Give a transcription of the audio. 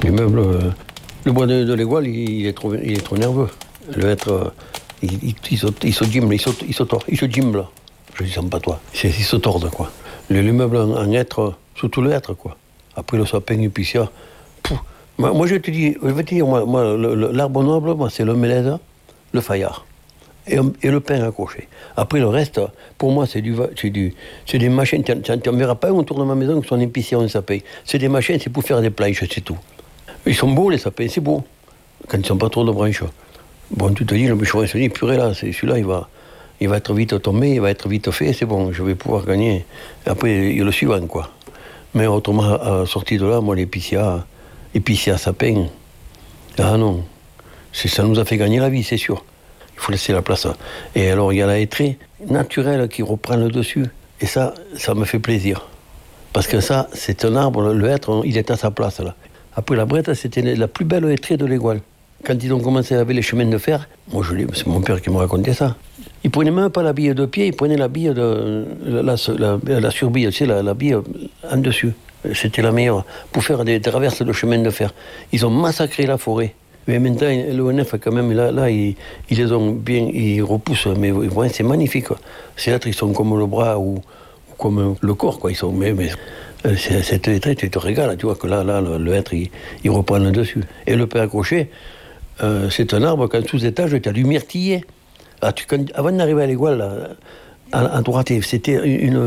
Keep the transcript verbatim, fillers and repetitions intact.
L'immeuble, euh, le bois de, de l'égoile, il, il, est trop, il est trop nerveux. Le hêtre, euh, il, il, il, se, il se gimble, il se, il se tord, il se gimble. Je dis ça pas toi. C'est, il se tord, quoi. Le, l'immeuble en, en hêtre, surtout le hêtre, quoi. Après le sapin épicéa, moi, moi je te dis, je vais te dire, moi, moi le, le, l'arbre noble, moi, c'est le mélèze, le faillard et, et le pin accroché. Après le reste, pour moi, c'est du, c'est du, c'est des machines. Tu n'en verras pas un autour de ma maison qui sont épicéas en sapin. C'est des machines, c'est pour faire des planches, c'est tout. Ils sont beaux les sapins, c'est beau. Quand ils sont pas trop de branches. Bon, tu te dis, le bûcheron se dit, purée là, c'est, celui-là, il va, il va être vite tombé, il va être vite fait, c'est bon, je vais pouvoir gagner. Et après, il y a le suivant, quoi. Mais autrement, à sortir de là, moi, l'épicéa, épicéa sapin, ah non, c'est, ça nous a fait gagner la vie, c'est sûr. Il faut laisser la place. Et alors, il y a la hêtraie naturelle qui reprend le dessus. Et ça, ça me fait plaisir. Parce que ça, c'est un arbre, le hêtre, il est à sa place, là. Après, la brette, c'était la plus belle hêtraie de l'égoile. Quand ils ont commencé à laver les chemins de fer, moi, je l'ai, c'est mon père qui me racontait ça. Ils prenaient même pas la bille de pied, ils prenaient la bille de... la, la, la, la surbille, tu sais, la, la bille en dessus. C'était la meilleure, pour faire des traverses de chemin de fer. Ils ont massacré la forêt. Mais maintenant, l'O N F, quand même, là, là ils, ils les ont bien, ils repoussent, mais ouais, c'est magnifique. Ces êtres, ils sont comme le bras ou, ou comme le corps, quoi. Ils sont, mais, mais c'est, cette hêtraie, tu te régales, tu vois que là, là, le, le hêtre, il, il reprend le dessus. Et le pin accroché, euh, c'est un arbre qu'en sous-étage, tu as du myrtillier. Ah, tu, quand, avant d'arriver à l'égoile, à, à droite, c'était une